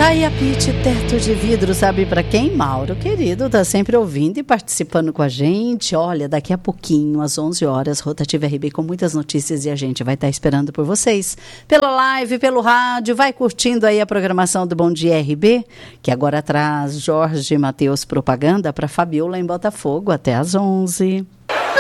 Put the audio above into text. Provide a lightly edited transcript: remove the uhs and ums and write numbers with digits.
Tá aí a Pitty, Teto de Vidro, sabe pra quem? Mauro, querido, tá sempre ouvindo e participando com a gente. Olha, daqui a pouquinho, às 11 horas, Rotativa RB com muitas notícias e a gente vai estar esperando por vocês. Pela live, pelo rádio, vai curtindo aí a programação do Bom Dia RB, que agora traz Jorge Mateus Propaganda pra Fabiola em Botafogo até às 11.